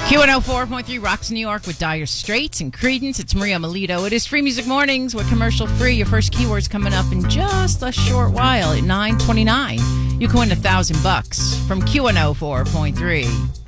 Q104.3 rocks New York with Dire Straits and Creedence. It's Maria Melito. It is Free Music Mornings. We're commercial free. Your first keyword's coming up in just a short while at 9:29. You can win $1,000 from Q104.3.